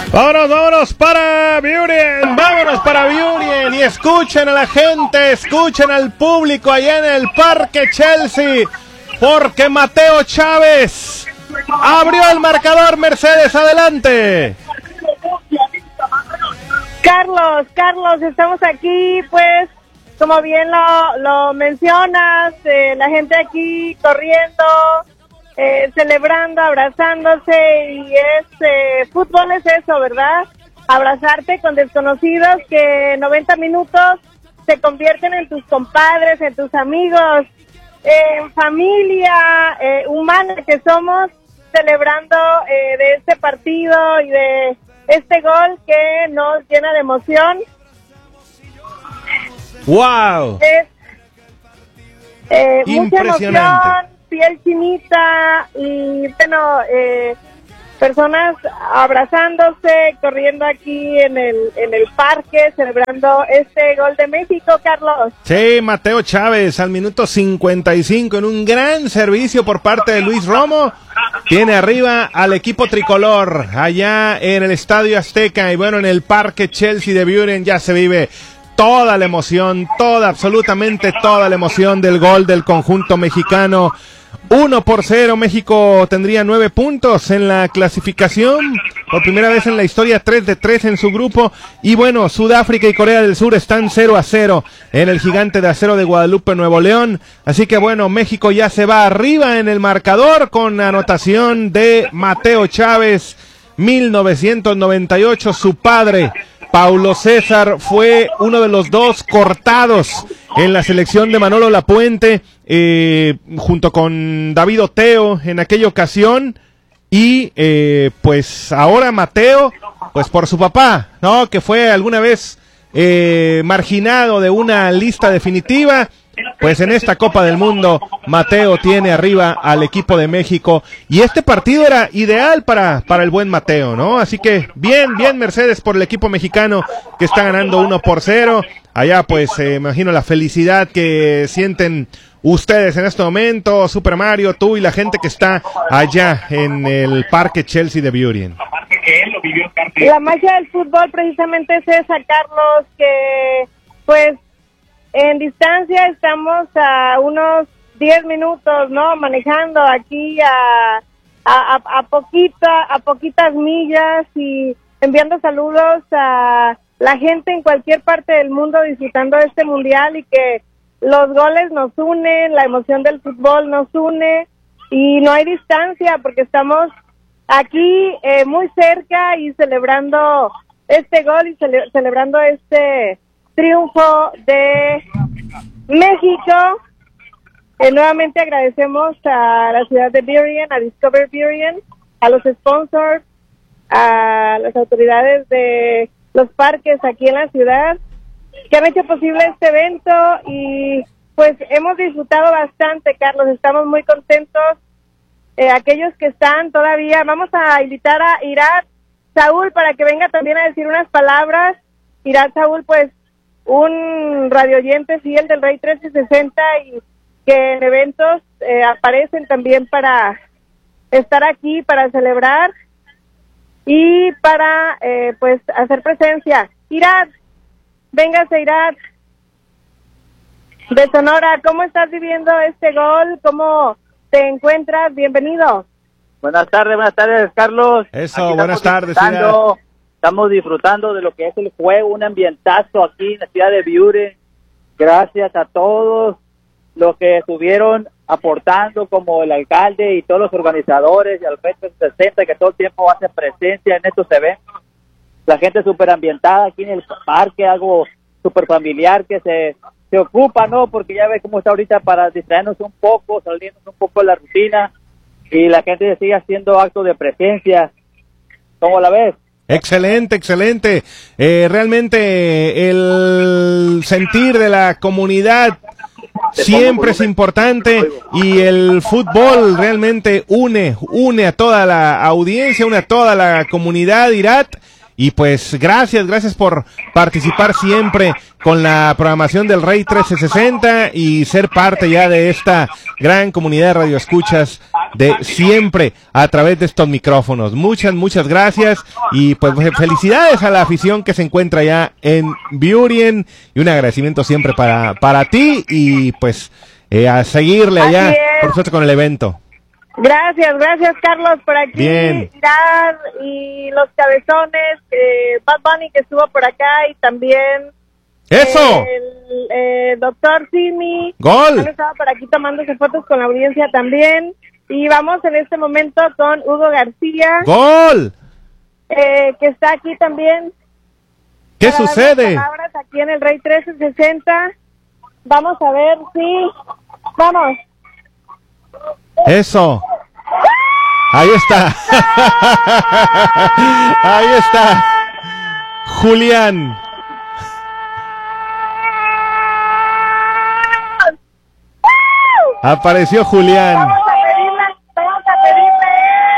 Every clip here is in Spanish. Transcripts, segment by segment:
Vámonos para Burien, y escuchen a la gente, escuchen al público allá en el Parque Chelsea, porque Mateo Chávez abrió el marcador. Mercedes, adelante. Carlos, estamos aquí, pues, como bien lo mencionas, la gente aquí corriendo, celebrando, abrazándose, y fútbol es eso, ¿verdad? Abrazarte con desconocidos que 90 minutos se convierten en tus compadres, en tus amigos, en familia humana que somos, celebrando de este partido y de este gol que nos llena de emoción. ¡Wow! Mucha emoción, piel chinita y, bueno, personas abrazándose, corriendo aquí en el parque, celebrando este gol de México, Carlos. Sí, Mateo Chávez al minuto 55 en un gran servicio por parte de Luis Romo. Tiene arriba al equipo tricolor allá en el Estadio Azteca, y bueno, en el Parque Chelsea de Burien ya se vive toda la emoción, absolutamente toda la emoción del gol del conjunto mexicano. 1-0, México tendría 9 puntos en la clasificación, por primera vez en la historia 3-3 en su grupo, y bueno, Sudáfrica y Corea del Sur están 0-0 en el Gigante de Acero de Guadalupe, Nuevo León, así que bueno, México ya se va arriba en el marcador con anotación de Mateo Chávez, 1998, su padre Paulo César fue uno de los dos cortados en la selección de Manolo Lapuente, junto con David Oteo en aquella ocasión, y pues ahora Mateo, pues por su papá, ¿no? Que fue alguna vez marginado de una lista definitiva. Pues en esta Copa del Mundo, Mateo tiene arriba al equipo de México, y este partido era ideal para el buen Mateo, ¿no? Así que bien Mercedes por el equipo mexicano que está ganando 1-0. Allá pues me imagino la felicidad que sienten ustedes en este momento, Super Mario, tú y la gente que está allá en el Parque Chelsea de Burien. La magia del fútbol precisamente es esa, Carlos, que pues en distancia estamos a unos 10 minutos, ¿no? Manejando aquí a poquitas millas, y enviando saludos a la gente en cualquier parte del mundo disfrutando de este mundial, y que los goles nos unen, la emoción del fútbol nos une, y no hay distancia porque estamos aquí muy cerca y celebrando este gol y celebrando este triunfo de México. Nuevamente agradecemos a la ciudad de Burien, a Discover Burien, a los sponsors, a las autoridades de los parques aquí en la ciudad, que han hecho posible este evento, y pues hemos disfrutado bastante, Carlos. Estamos muy contentos. Aquellos que están todavía, vamos a invitar a Irat Saúl para que venga también a decir unas palabras. Irat Saúl, pues un radioyente fiel del Rey 1360, y que en eventos aparecen también para estar aquí, para celebrar y para pues hacer presencia. Irat, véngase, Irat, de Sonora. ¿Cómo estás viviendo este gol? ¿Cómo te encuentras? Bienvenido. Buenas tardes, Carlos. Eso, buenas tardes, Irat. Estamos disfrutando de lo que es el juego, un ambientazo aquí en la ciudad de Burien. Gracias a todos los que estuvieron aportando, como el alcalde y todos los organizadores, y al Rey 360, que todo el tiempo hace presencia en estos eventos. La gente súper ambientada aquí en el parque, algo súper familiar que se ocupa, ¿no? Porque ya ves cómo está ahorita, para distraernos un poco, salirnos un poco de la rutina, y la gente sigue haciendo actos de presencia. ¿Cómo la ves? Excelente. Realmente el sentir de la comunidad siempre es importante, y el fútbol realmente une a toda la audiencia, une a toda la comunidad, Irat. Y pues gracias por participar siempre con la programación del Rey 1360 y ser parte ya de esta gran comunidad de radioescuchas de siempre a través de estos micrófonos. Muchas gracias y pues felicidades a la afición que se encuentra ya en Burien y un agradecimiento siempre para ti y pues a seguirle allá, por supuesto, con el evento. Gracias Carlos, por aquí. Bien. Irán y los cabezones, Bad Bunny que estuvo por acá y también ¡eso! El doctor Simi. ¡Gol! Han estado por aquí tomándose fotos con la audiencia también. Y vamos en este momento con Hugo García. ¡Gol! Que está aquí también. ¿Qué sucede? Palabras aquí en el Rey 1360. Vamos a ver si... Vamos. Eso. Ahí está. Ahí está. Julián. Apareció Julián. Vamos a pedirle.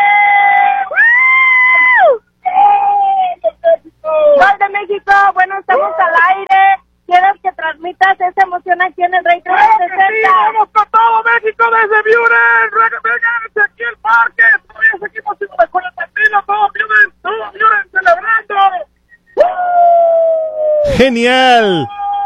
Gol de México. Bueno, estamos al aire. ¿Quieres que transmitas esa emoción aquí en el Rey 1360? ¡Vamos con todo México desde Buren! ¡Vengan aquí al parque! Todavía seguimos sin la escuela partida, todo Buren celebrando. ¡Genial!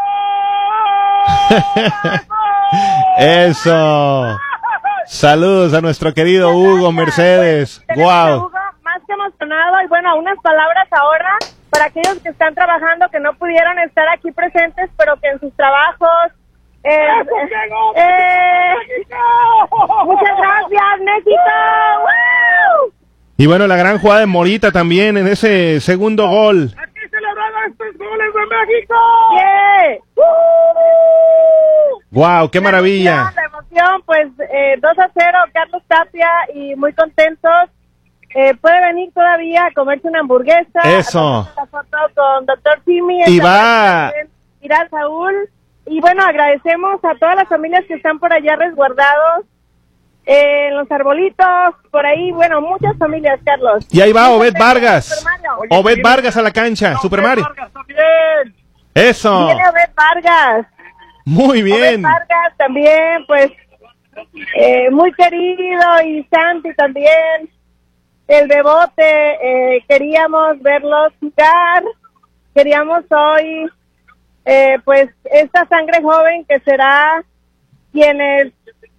Eso. Saludos a nuestro querido Hugo Mercedes. ¡Guau! Hugo, más que emocionado y bueno, unas palabras ahora para aquellos que están trabajando, que no pudieron estar aquí presentes, pero que en sus trabajos... muchas gracias, México. ¡Woo! Y bueno, la gran jugada de Morita también en ese segundo gol. Aquí celebrando estos goles de México. Yeah. ¡Guau! ¡Qué maravilla! La emoción, pues 2-0, Carlos Tapia, y muy contentos. Puede venir todavía a comerse una hamburguesa. Eso. A foto con Dr. Simi. Y va. Irá Saúl. Y bueno, agradecemos a todas las familias que están por allá resguardados. En los arbolitos, por ahí, bueno, muchas familias, Carlos. Y ahí va Obed Vargas. Obed Vargas a la cancha. Super Mario. Eso. Viene Obed Vargas. Muy bien. Obed Vargas también, pues, muy querido. Y Santi también. El Bebote, queríamos verlos jugar. Queríamos hoy, pues, esta sangre joven que será quienes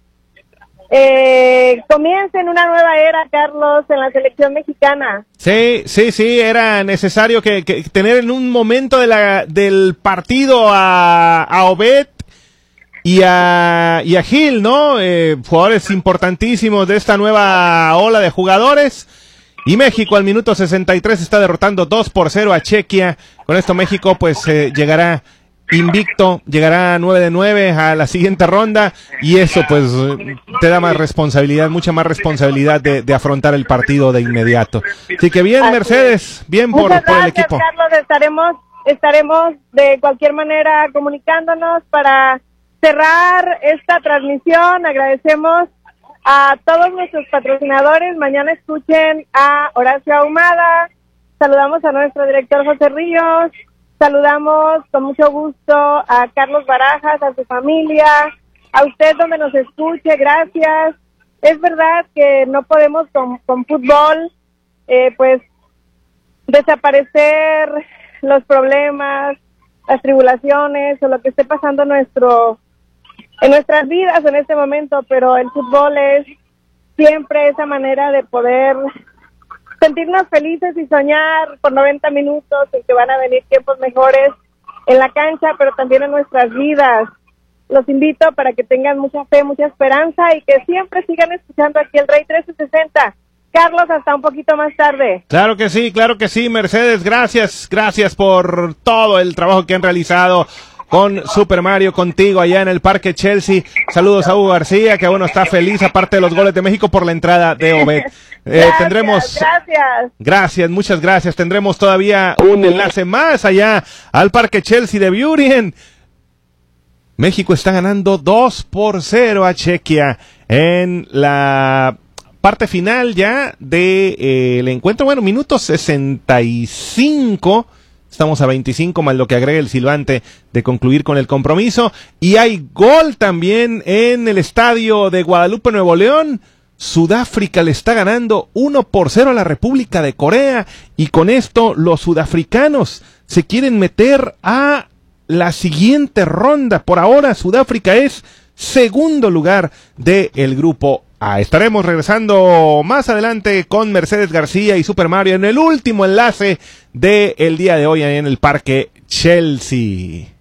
comiencen una nueva era, Carlos, en la selección mexicana. Sí, era necesario que tener en un momento del partido a Obed y a Gil, ¿no? Jugadores importantísimos de esta nueva ola de jugadores. Y México al minuto 63 está derrotando 2-0 a Chequia. Con esto México pues llegará invicto, llegará 9-9 a la siguiente ronda y eso pues te da más responsabilidad, mucha más responsabilidad de afrontar el partido de inmediato. Así que bien, Mercedes, bien por el equipo. Carlos, estaremos de cualquier manera comunicándonos para cerrar esta transmisión. Agradecemos a todos nuestros patrocinadores. Mañana escuchen a Horacio Ahumada. Saludamos a nuestro director José Ríos. Saludamos con mucho gusto a Carlos Barajas, a su familia, a usted donde nos escuche, gracias. Es verdad que no podemos con fútbol, pues, desaparecer los problemas, las tribulaciones o lo que esté pasando en nuestras vidas en este momento, pero el fútbol es siempre esa manera de poder sentirnos felices y soñar por 90 minutos en que van a venir tiempos mejores en la cancha, pero también en nuestras vidas. Los invito para que tengan mucha fe, mucha esperanza y que siempre sigan escuchando aquí el Rey 1360. Carlos, hasta un poquito más tarde. Claro que sí, Mercedes, gracias por todo el trabajo que han realizado con Super Mario, contigo allá en el Parque Chelsea. Saludos a Hugo García, que bueno, está feliz, aparte de los goles de México, por la entrada de Obed. Muchas gracias. Tendremos todavía un enlace más allá al Parque Chelsea de Burien. México está ganando 2-0 a Chequia en la parte final ya de el encuentro. Bueno, minuto 65. Estamos a 25 más lo que agrega el silbante de concluir con el compromiso. Y hay gol también en el estadio de Guadalupe, Nuevo León. Sudáfrica le está ganando 1-0 a la República de Corea. Y con esto los sudafricanos se quieren meter a la siguiente ronda. Por ahora Sudáfrica es segundo lugar del grupo A. Estaremos regresando más adelante con Mercedes García y Super Mario en el último enlace del día de hoy en el Parque Chelsea.